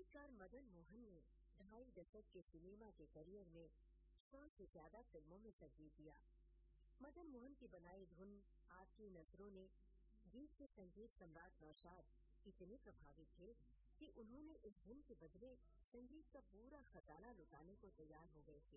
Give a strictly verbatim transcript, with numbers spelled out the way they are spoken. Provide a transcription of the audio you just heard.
संगीतकार मदन मोहन ने ढाई दशक के सिनेमा के करियर में सौ से ज्यादा फिल्मों में संगीत दिया। मदन मोहन की बनाई धुन आपकी नजरों ने गीत से संगीत सम्राट नौशाद इतने प्रभावित थे कि उन्होंने इस धुन के बदले संगीत का पूरा खजाना लुटाने को तैयार हो गए थे।